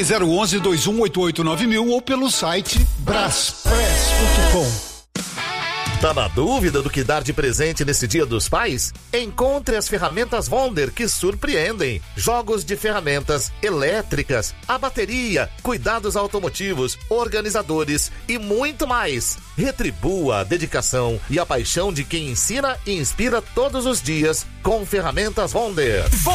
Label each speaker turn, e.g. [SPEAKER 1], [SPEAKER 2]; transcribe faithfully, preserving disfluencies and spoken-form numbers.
[SPEAKER 1] Ligue zero onze, dois um oito oito nove mil ou pelo site braspress ponto com.
[SPEAKER 2] Tá na dúvida do que dar de presente nesse Dia dos Pais? Encontre as ferramentas Wonder que surpreendem. Jogos de ferramentas elétricas, a bateria, cuidados automotivos, organizadores e muito mais. Retribua a dedicação e a paixão de quem ensina e inspira todos os dias com ferramentas Wonder.